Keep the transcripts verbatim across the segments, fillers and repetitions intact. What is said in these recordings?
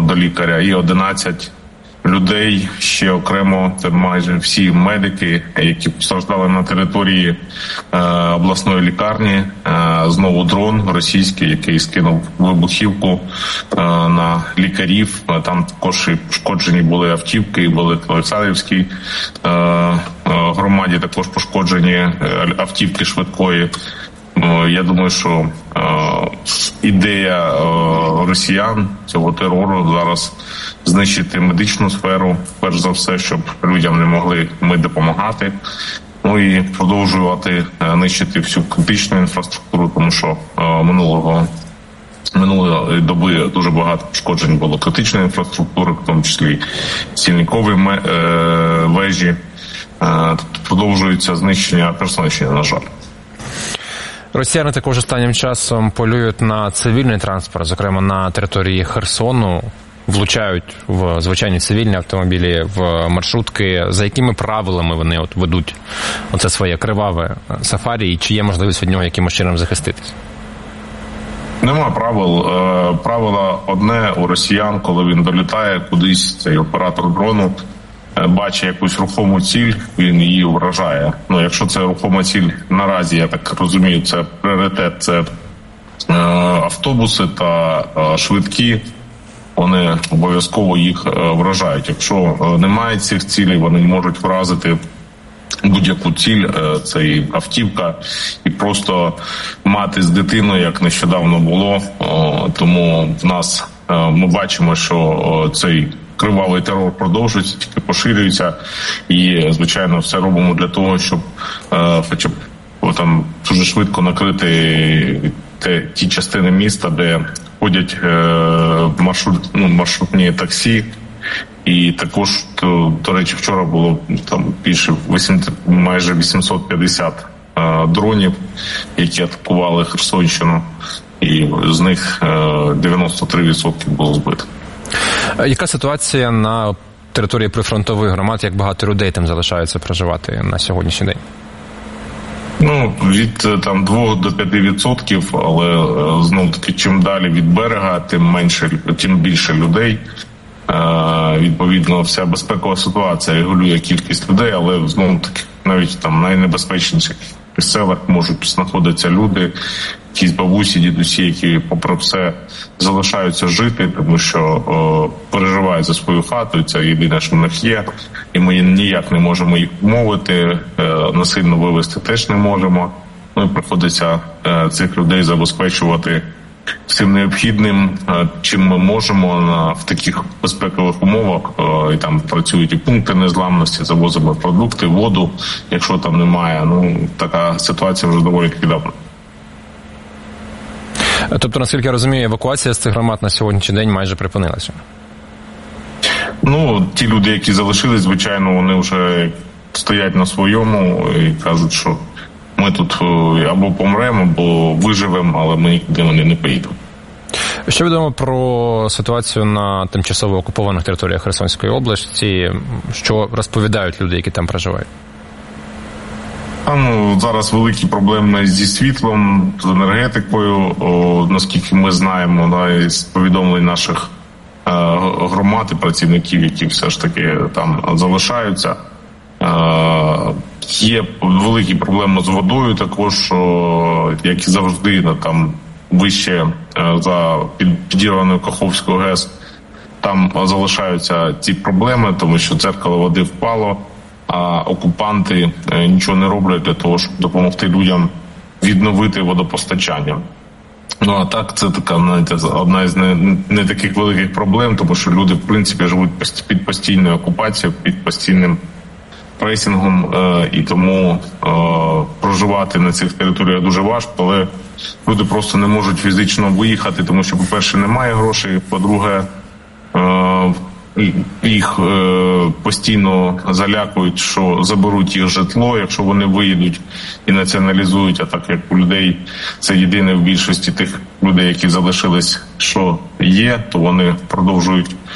до лікаря, і одинадцять людей ще окремо, це майже всі медики, які постраждали на території е, обласної лікарні. Е, знову дрон російський, який скинув вибухівку е, на лікарів. Там також і пошкоджені були автівки, і були в Олександрівській е, е, громаді також пошкоджені автівки швидкої. Я думаю, що е, ідея е, росіян цього терору зараз знищити медичну сферу, перш за все, щоб людям не могли ми допомагати. Ну і продовжувати е, нищити всю критичну інфраструктуру, тому що е, минулого минулої доби дуже багато пошкоджень було критичної інфраструктури, в тому числі стільникові е, вежі. Е, тобто продовжується знищення Херсонщини, на жаль. Росіяни також останнім часом полюють на цивільний транспорт, зокрема на території Херсону, влучають в звичайні цивільні автомобілі, в маршрутки. За якими правилами вони от ведуть оце своє криваве сафарі, і чи є можливість від нього якимось чином захиститись? Нема правил. Правило одне у росіян, коли він долітає кудись, цей оператор дрону бачить якусь рухому ціль, він її вражає. Ну, якщо це рухома ціль, наразі, я так розумію, це пріоритет, це е, автобуси та е, швидкі, вони обов'язково їх е, вражають. Якщо е, немає цих цілей, вони можуть вразити будь-яку ціль, е, це і автівка, і просто мати з дитиною, як нещодавно було. Е, тому в нас е, ми бачимо, що е, цей кривавий терор продовжується, тільки поширюється, і, звичайно, все робимо для того, щоб е, хоча б там дуже швидко накрити те, ті частини міста, де ходять е, маршрут, ну, маршрутні таксі. І також, то, до речі, вчора було там більше вісімсот, майже вісімсот п'ятдесят е, дронів, які атакували Херсонщину, і з них е, дев'яносто три відсотки було збито. Яка ситуація на території прифронтових громад, як багато людей там залишаються проживати на сьогоднішній день? Ну, від там двох до п'яти відсотків, але знов таки, чим далі від берега, тим менше, тим більше людей. Е, відповідно, вся безпекова ситуація регулює кількість людей, але знов таки навіть там найнебезпечніших селах можуть знаходитися люди, якісь бабусі, дідусі, які попри все залишаються жити, тому що о, переживають за свою хату, і це єдине, що в них є, і ми ніяк не можемо їх вмовити, е, насильно вивезти теж не можемо. Ну і приходиться е, цих людей забезпечувати всім необхідним, е, чим ми можемо на, в таких безпекових умовах. Е, і там працюють і пункти незламності, завозимо продукти, воду, якщо там немає. Ну, така ситуація вже доволі давно. Тобто, наскільки я розумію, евакуація з цих громад на сьогоднішній день майже припинилася? Ну, ті люди, які залишились, звичайно, вони вже стоять на своєму і кажуть, що ми тут або помремо, або виживемо, але ми нікуди вони не поїдемо. Що відомо про ситуацію на тимчасово окупованих територіях Херсонської області? Що розповідають люди, які там проживають? А, ну, зараз великі проблеми зі світлом, з енергетикою, о, наскільки ми знаємо, да, з повідомлень наших е, громад і працівників, які все ж таки там залишаються. Е, є великі проблеми з водою також, о, як і завжди, да, там вище е, за під, підірваною Каховською ГЕС, там залишаються ці проблеми, тому що дзеркало води впало, а окупанти нічого не роблять для того, щоб допомогти людям відновити водопостачання. Ну, а так, це така, знаєте, одна із не, не таких великих проблем, тому що люди, в принципі, живуть під постійною окупацією, під постійним пресингом, е, і тому е, проживати на цих територіях дуже важко, але люди просто не можуть фізично виїхати, тому що, по-перше, немає грошей, по-друге, е, їх е, постійно залякують, що заберуть їх житло, якщо вони виїдуть і націоналізують, а так як у людей це єдине в більшості тих людей, які залишились, що є, то вони продовжують е,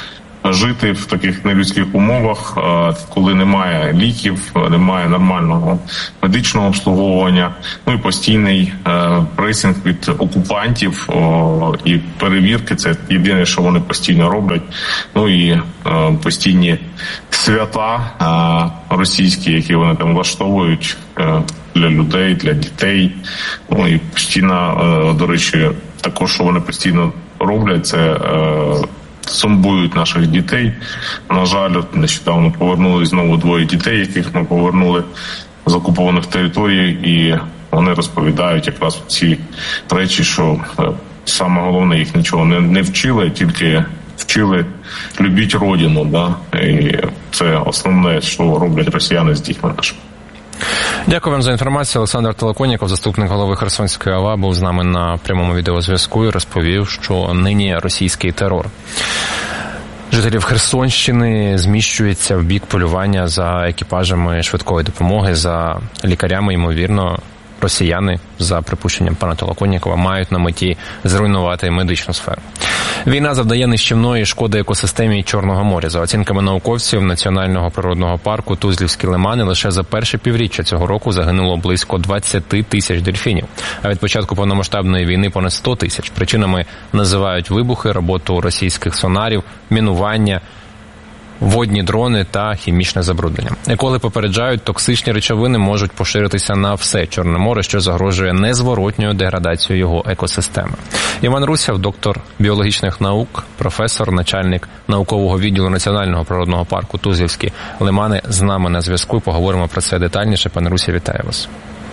жити в таких нелюдських умовах, коли немає ліків, немає нормального медичного обслуговування, ну і постійний пресинг від окупантів і перевірки. Це єдине, що вони постійно роблять. Ну і постійні свята російські, які вони там влаштовують для людей, для дітей. Ну і постійно, до речі, також, що вони постійно роблять, це зомбують наших дітей. На жаль, от нещодавно повернули знову двоє дітей, яких ми повернули з окупованих територій, і вони розповідають якраз ці речі, що саме головне, їх нічого не, не вчили, тільки вчили любіть родину. Да? І це основне, що роблять росіяни з дітьми нашими. Дякую вам за інформацію. Олександр Толоконніков, заступник голови Херсонської ОВА, був з нами на прямому відеозв'язку і розповів, що нині російський терор жителів Херсонщини зміщується в бік полювання за екіпажами швидкої допомоги, за лікарями, ймовірно. Росіяни, за припущенням пана Толоконнікова, мають на меті зруйнувати медичну сферу. Війна завдає нищівної шкоди екосистемі Чорного моря. За оцінками науковців Національного природного парку Тузлівські лимани, лише за перше півріччя цього року загинуло близько двадцять тисяч дельфінів. А від початку повномасштабної війни понад сто тисяч. Причинами називають вибухи, роботу російських сонарів, мінування, водні дрони та хімічне забруднення. Екологи попереджають, токсичні речовини можуть поширитися на все Чорне море, що загрожує незворотньою деградацією його екосистеми. Іван Русєв, доктор біологічних наук, професор, начальник наукового відділу Національного природного парку Тузлівські лимани, з нами на зв'язку. Поговоримо про це детальніше. Пане Русєв, вітаю вас.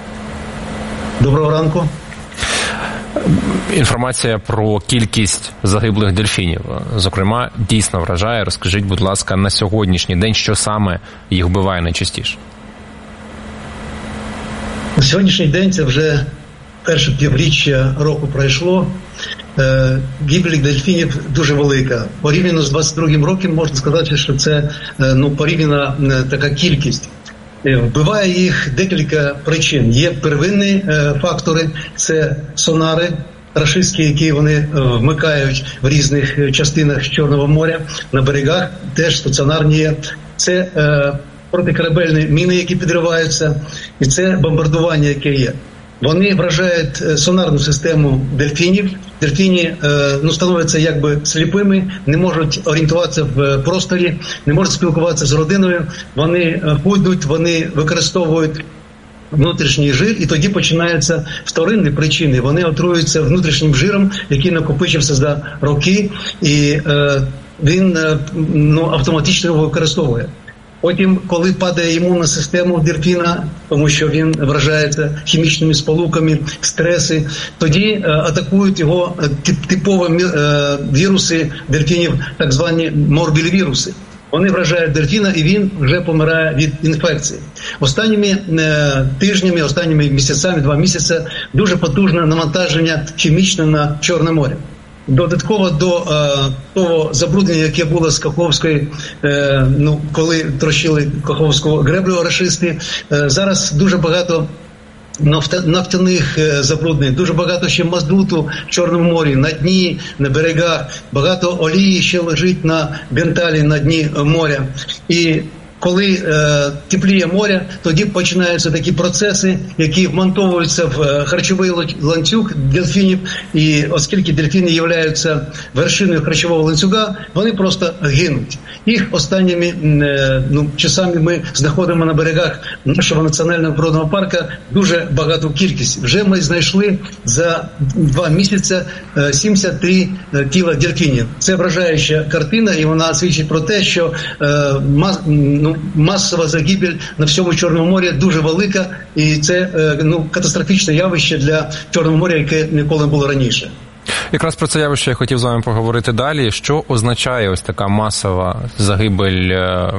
Доброго ранку. Інформація про кількість загиблих дельфінів, зокрема, дійсно вражає. Розкажіть, будь ласка, на сьогоднішній день, що саме їх вбиває найчастіше? На сьогоднішній день це вже перше півріччя року пройшло. Гибель дельфінів дуже велика. Порівняно з двадцять другим роком можна сказати, що це ну, порівняна така кількість. Вбиває їх декілька причин. Є первинні фактори, це сонари рашистські, які вони вмикають в різних частинах Чорного моря, на берегах теж стаціонарні є. Це протикорабельні міни, які підриваються, і це бомбардування, яке є. Вони вражають сонарну систему дельфінів. Дельфіні ну, становляться якби сліпими, не можуть орієнтуватися в просторі, не можуть спілкуватися з родиною. Вони худнуть, вони використовують внутрішній жир, і тоді починаються вторинні причини. Вони отруюються внутрішнім жиром, який накопичився за роки, і е, він е, ну, автоматично його використовує. Потім, коли падає імунна система дельфіна, тому що він вражається хімічними сполуками, стреси, тоді е, атакують його типові е, віруси дельфінів, так звані морбіль-віруси. Вони вражають дельфіна, і він вже помирає від інфекції. Останніми е, тижнями, останніми місяцями, два місяці, дуже потужне навантаження хімічне на Чорне море. Додатково до е, того забруднення, яке було з Каховської, е, ну, коли трощили Каховську греблю рашисти, е, зараз дуже багато нафтяних забруднень, дуже багато ще мазуту в Чорному морі, на дні, на берегах, багато олії ще лежить на бенталі на дні моря. І коли е, тепліє море, тоді починаються такі процеси, які вмонтовуються в харчовий ланцюг дельфінів, і оскільки дельфіни являються вершиною харчового ланцюга, вони просто гинуть. Їх останніми е, ну, часами ми знаходимо на берегах нашого національного природного парку дуже багату кількість. Вже ми знайшли за два місяці е, сімдесят три тіла дельфінів. Це вражаюча картина, і вона свідчить про те, що е, мас, ну, масова загибель на всьому Чорному морі дуже велика, і це ну, катастрофічне явище для Чорного моря, яке ніколи не було раніше. Якраз про це явище я хотів з вами поговорити далі. Що означає ось така масова загибель е,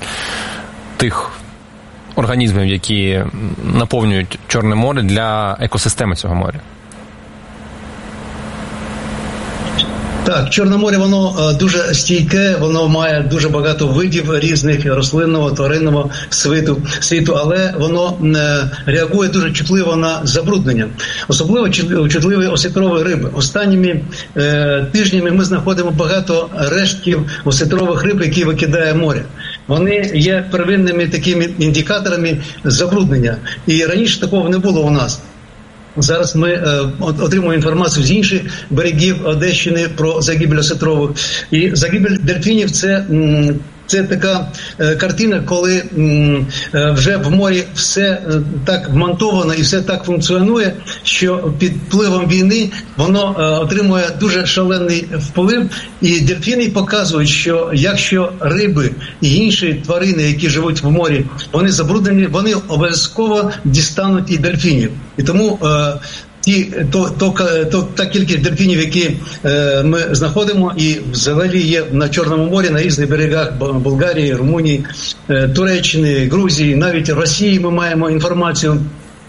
тих організмів, які наповнюють Чорне море, для екосистеми цього моря? Так, Чорне море, воно дуже стійке, воно має дуже багато видів різних рослинного, тваринного світу, світу, але воно реагує дуже чутливо на забруднення. Особливо чутливі осетрові риби. Останніми е, тижнями ми знаходимо багато рештків осетрових риб, які викидає море. Вони є первинними такими індикаторами забруднення. І раніше такого не було у нас. Зараз ми е, отримуємо інформацію з інших берегів Одещини про загибель осетрових. І загибель дельфінів – це, м, це така е, картина, коли м, е, вже в морі все е, так вмонтовано і все так функціонує, що під впливом війни воно е, отримує дуже шалений вплив. І дельфіни показують, що якщо риби і інші тварини, які живуть в морі, вони забруднені, вони обов'язково дістануть і дельфінів. І тому е, ті, то, то, то, та кількість дельфінів, які е, ми знаходимо, і взагалі є на Чорному морі, на різних берегах Болгарії, Румунії, е, Туреччини, Грузії, навіть Росії ми маємо інформацію.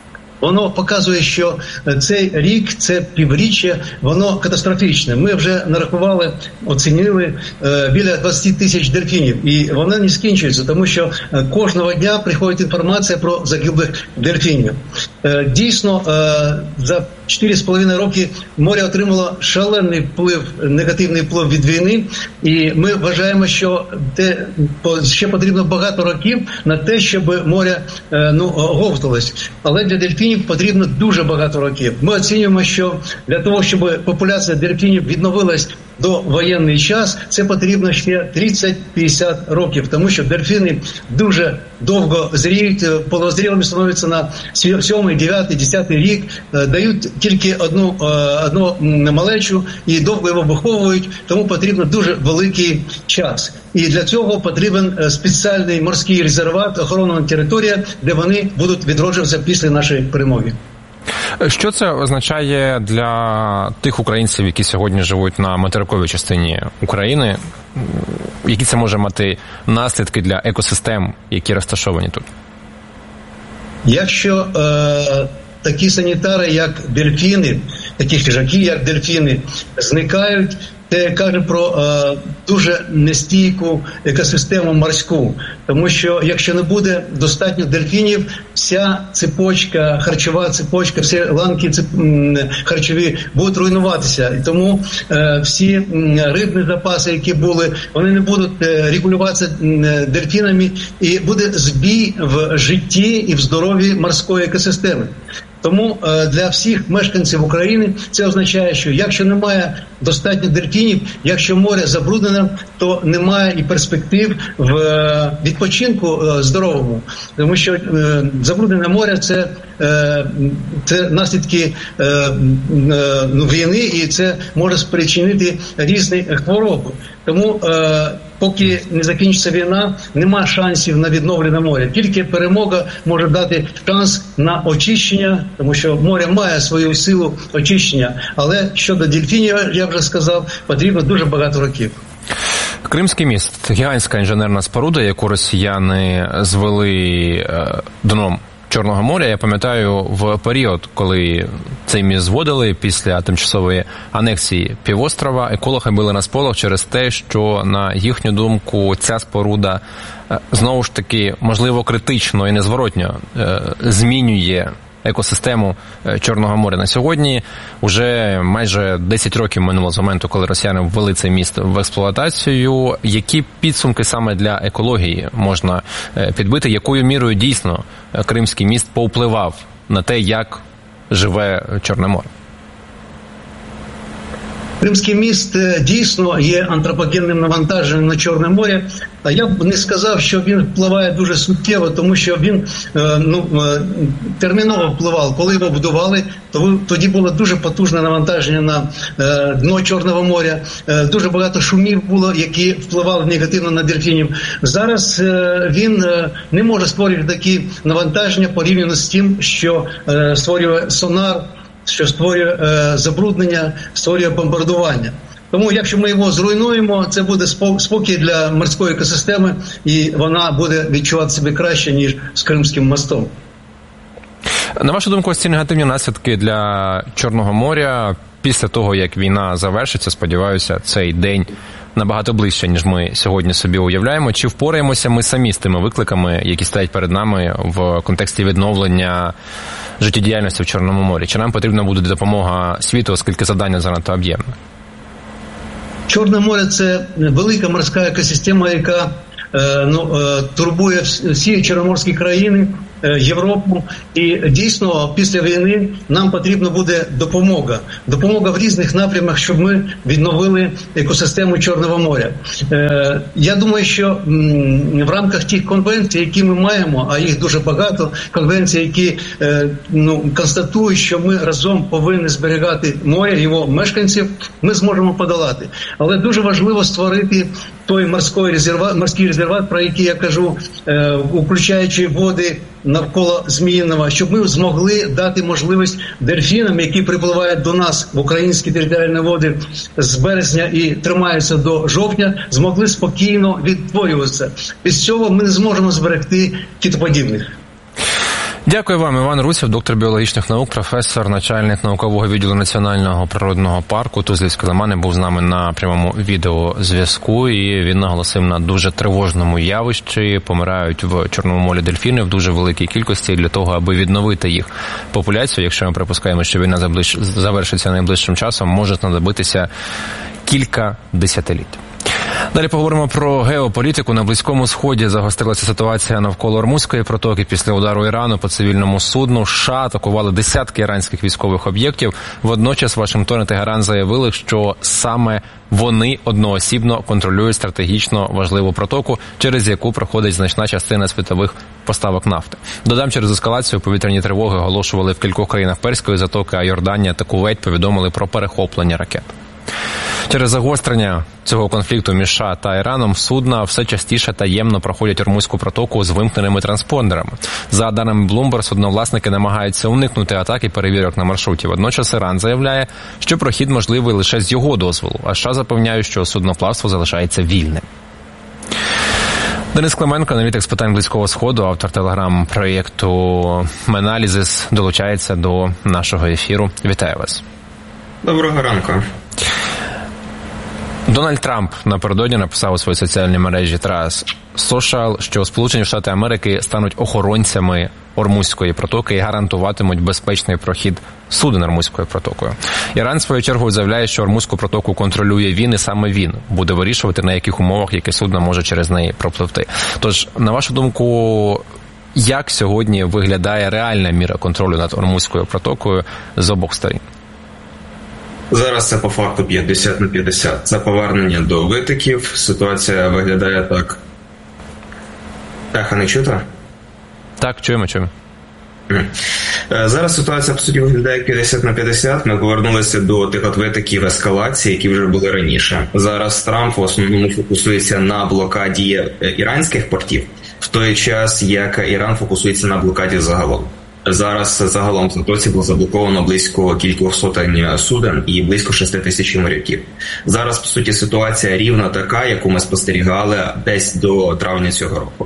Воно показує, що цей рік, це півріччя, воно катастрофічне. Ми вже нарахували, оцінили е, біля двадцять тисяч дельфінів. І воно не скінчується, тому що кожного дня приходить інформація про загиблих дельфінів. Е, дійсно, е, за чотири з половиною роки море отримало шалений вплив, негативний вплив від війни. І ми вважаємо, що те, ще потрібно багато років на те, щоб море е, ну, оговталось. Але для дельфінів потрібно дуже багато років. Ми оцінюємо, що для того, щоб популяція дельфінів відновилась до воєнний час, це потрібно ще тридцять-п'ятдесят років, тому що дельфіни дуже довго зріють, полозрілими становляться на сьомий, дев'ятий, десятий рік, дають тільки одну, одну малечу і довго його виховують, тому потрібно дуже великий час. І для цього потрібен спеціальний морський резерват, охоронна територія, де вони будуть відроджуватися після нашої перемоги. Що це означає для тих українців, які сьогодні живуть на материковій частині України? Які це може мати наслідки для екосистем, які розташовані тут? Якщо е, такі санітари, як дельфіни, такі хижаки, як дельфіни, зникають, це каже про е, дуже нестійку екосистему морську. Тому що якщо не буде достатньо дельфінів, вся цепочка, харчова цепочка, всі ланки цеп... харчові будуть руйнуватися. І тому е, всі рибні запаси, які були, вони не будуть е, регулюватися дельфінами, і буде збій в житті і в здоров'ї морської екосистеми. Тому е, для всіх мешканців України це означає, що якщо немає достатньо дельфінів, якщо море забруднене, то немає і перспектив в е, відпочинку е, здоровому. Тому що е, забруднене море – це, е, це наслідки е, е, війни, і це може спричинити різні хвороби. Тому е, поки не закінчиться війна, нема шансів на відновлення моря. Тільки перемога може дати шанс на очищення, тому що море має свою силу очищення. Але щодо дельфінів, я вже сказав, потрібно дуже багато років. Кримський міст – гігантська інженерна споруда, яку росіяни звели дном Чорного моря. Я пам'ятаю, в період, коли цей міст зводили після тимчасової анексії півострова, екологи били на сполох через те, що, на їхню думку, ця споруда знову ж таки, можливо, критично і незворотньо змінює екосистему Чорного моря. На сьогодні вже майже десять років минуло з моменту, коли росіяни ввели цей міст в експлуатацію. Які підсумки саме для екології можна підбити? Якою мірою дійсно Кримський міст повпливав на те, як живе Чорне море? Кримський міст дійсно є антропогенним навантаженням на Чорне море. А я б не сказав, що він впливає дуже суттєво, тому що він ну, терміново впливав. Коли його будували, то тоді було дуже потужне навантаження на дно Чорного моря. Дуже багато шумів було, які впливали негативно на дельфінів. Зараз він не може створювати такі навантаження порівняно з тим, що створює сонар, що створює е, забруднення, створює бомбардування. Тому якщо ми його зруйнуємо, це буде спокій для морської екосистеми, і вона буде відчувати себе краще, ніж з Кримським мостом. На вашу думку, ось ці негативні наслідки для Чорного моря після того, як війна завершиться, сподіваюся, цей день набагато ближче, ніж ми сьогодні собі уявляємо. Чи впораємося ми самі з тими викликами, які стоять перед нами в контексті відновлення життєдіяльності в Чорному морі? Чи нам потрібна буде допомога світу, оскільки завдання занадто об'ємне? Чорне море – це велика морська екосистема, яка ну, турбує всі чорноморські країни, Європу. І дійсно після війни нам потрібна буде допомога. Допомога в різних напрямах, щоб ми відновили екосистему Чорного моря. Я думаю, що в рамках тих конвенцій, які ми маємо, а їх дуже багато, конвенцій, які ну, констатують, що ми разом повинні зберігати море, його мешканців, ми зможемо подолати. Але дуже важливо створити той морський резерват, морський резерват, про який я кажу, включаючи води навколо Зміїного, щоб ми змогли дати можливість дельфінам, які припливають до нас в українські територіальні води з березня і тримаються до жовтня, змогли спокійно відтворюватися. Без цього ми не зможемо зберегти китоподібних. Дякую вам, Іван Русєв, доктор біологічних наук, професор, начальник наукового відділу Національного природного парку Тузлівські лимани, був з нами на прямому відеозв'язку, і він наголосив на дуже тривожному явищі. Помирають в Чорному морі дельфіни в дуже великій кількості. Для того, аби відновити їх популяцію, якщо ми припускаємо, що війна завершиться найближчим часом, може знадобитися кілька десятиліть. Далі поговоримо про геополітику. На Близькому Сході загострилася ситуація навколо Ормузької протоки. Після удару Ірану по цивільному судну США атакували десятки іранських військових об'єктів. Водночас Вашингтон і Тегеран заявили, що саме вони одноосібно контролюють стратегічно важливу протоку, через яку проходить значна частина світових поставок нафти. Додам, через ескалацію повітряні тривоги оголошували в кількох країнах Перської затоки, а Йорданія та Кувейт повідомили про перехоплення ракет. Через загострення цього конфлікту між США та Іраном судна все частіше таємно проходять Ормузьку протоку з вимкненими транспондерами. За даними Bloomberg, судновласники намагаються уникнути атаки перевірок на маршруті. Водночас Іран заявляє, що прохід можливий лише з його дозволу, а США запевняють, що судноплавство залишається вільним. Денис Клименко, аналітик з питань Близького Сходу, автор телеграм-проєкту «Меналізис», долучається до нашого ефіру. Вітаю вас. Доброго ранку. Дональд Трамп напередодні написав у своїй соціальній мережі Truth Social, що Сполучені Штати Америки стануть охоронцями Ормузької протоки і гарантуватимуть безпечний прохід суден Ормузькою протокою. Іран, в свою чергу, заявляє, що Ормузьку протоку контролює він, і саме він буде вирішувати, на яких умовах яке судно може через неї пропливти. Тож, на вашу думку, як сьогодні виглядає реальна міра контролю над Ормузькою протокою з обох сторін? Зараз це по факту п'ятдесят на п'ятдесят. Це повернення до витоків. Ситуація виглядає так. Еха не чути? Так, чуємо, чуємо. Зараз ситуація, по суті, виглядає п'ятдесят на п'ятдесят. Ми повернулися до тих от витоків ескалації, які вже були раніше. Зараз Трамп в основному фокусується на блокаді іранських портів, в той час, як Іран фокусується на блокаді загалом. Зараз загалом в Затоці було заблоковано близько кількох сотень суден і близько шести тисяч моряків. Зараз, по суті, ситуація рівно така, яку ми спостерігали десь до травня цього року.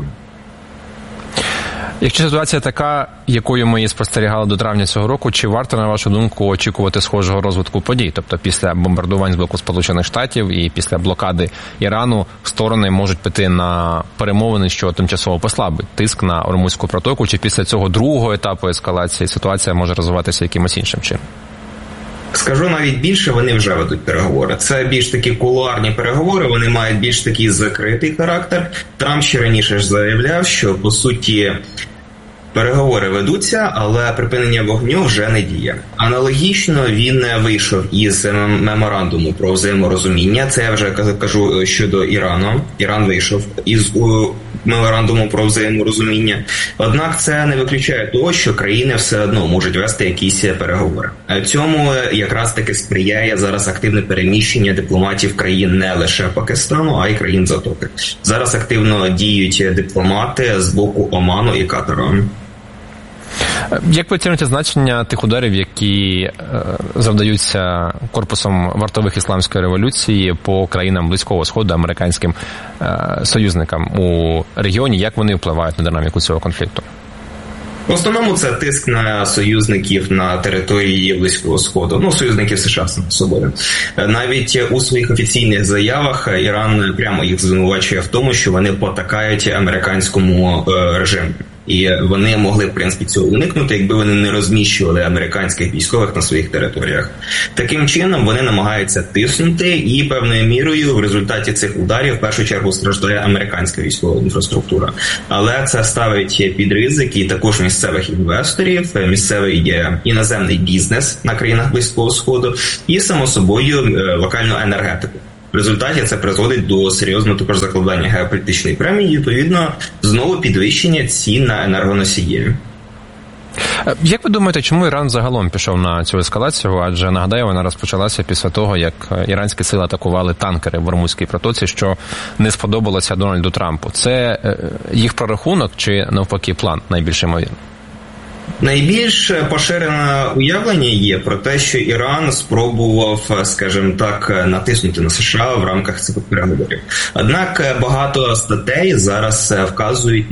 Якщо ситуація така, якою ми її спостерігали до травня цього року, чи варто, на вашу думку, очікувати схожого розвитку подій? Тобто після бомбардувань з боку Сполучених Штатів і після блокади Ірану сторони можуть піти на перемовини, що тимчасово послабить тиск на Ормузьку протоку, чи після цього другого етапу ескалації ситуація може розвиватися якимось іншим чином? Скажу навіть більше, вони вже ведуть переговори. Це більш такі кулуарні переговори, вони мають більш такий закритий характер. Трамп ще раніше ж заявляв, що, по суті, переговори ведуться, але припинення вогню вже не діє. Аналогічно він не вийшов із меморандуму про взаєморозуміння. Це я вже кажу щодо Ірану. Іран вийшов із меморандуму про взаєморозуміння. Однак це не виключає того, що країни все одно можуть вести якісь переговори. Цьому якраз таки сприяє зараз активне переміщення дипломатів країн не лише Пакистану, а й країн Затоки. Зараз активно діють дипломати з боку Оману і Катару. Як ви оцінюєте значення тих ударів, які е, завдаються корпусом вартових ісламської революції по країнам Близького Сходу, американським е, союзникам у регіоні? Як вони впливають на динаміку цього конфлікту? В основному це тиск на союзників на території Близького Сходу, ну, союзників США саме собою. Навіть у своїх офіційних заявах Іран прямо їх звинувачує в тому, що вони потакають американському е, режиму. І вони могли, в принципі, цього уникнути, якби вони не розміщували американських військових на своїх територіях. Таким чином, вони намагаються тиснути, і певною мірою в результаті цих ударів в першу чергу страждає американська військова інфраструктура. Але це ставить під ризик і також місцевих інвесторів, місцевий іноземний бізнес на країнах Близького Сходу і, само собою, локальну енергетику. В результаті це призводить до серйозного також закладання геополітичної премії і, відповідно, знову підвищення цін на енергоносії. Як ви думаєте, чому Іран загалом пішов на цю ескалацію? Адже, нагадаю, вона розпочалася після того, як іранські сили атакували танкери в Ормузькій протоці, що не сподобалося Дональду Трампу. Це їх прорахунок чи, навпаки, план найбільш ймовірний? Найбільш поширене уявлення є про те, що Іран спробував, скажімо так, натиснути на США в рамках цих переговорів. Однак багато статей зараз вказують